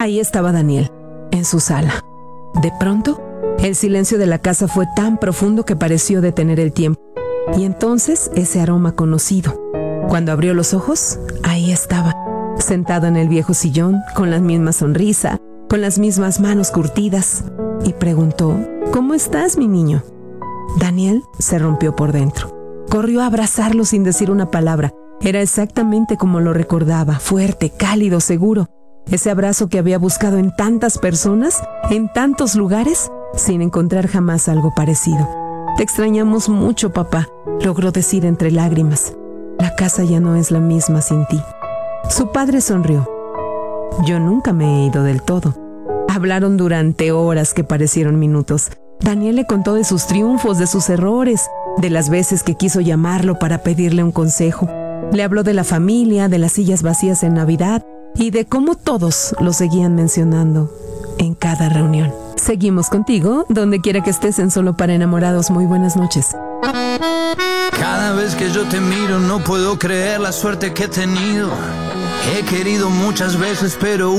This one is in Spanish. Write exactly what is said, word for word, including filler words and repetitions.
Ahí estaba Daniel, en su sala. De pronto, el silencio de la casa fue tan profundo que pareció detener el tiempo. Y entonces ese aroma conocido. Cuando abrió los ojos, ahí estaba, sentado en el viejo sillón, con la misma sonrisa, con las mismas manos curtidas, y preguntó: ¿Cómo estás, mi niño? Daniel se rompió por dentro. Corrió a abrazarlo sin decir una palabra. Era exactamente como lo recordaba, fuerte, cálido, seguro. Ese abrazo que había buscado en tantas personas, en tantos lugares, sin encontrar jamás algo parecido. Te extrañamos mucho, papá, logró decir entre lágrimas. La casa ya no es la misma sin ti. Su padre sonrió. Yo nunca me he ido del todo. Hablaron durante horas que parecieron minutos. Daniel le contó de sus triunfos, de sus errores, de las veces que quiso llamarlo para pedirle un consejo. Le habló de la familia, de las sillas vacías en Navidad y de cómo todos lo seguían mencionando en cada reunión. Seguimos contigo, donde quiera que estés en Solo para Enamorados. Muy buenas noches. Cada vez que yo te miro no puedo creer la suerte que he tenido. He querido muchas veces, pero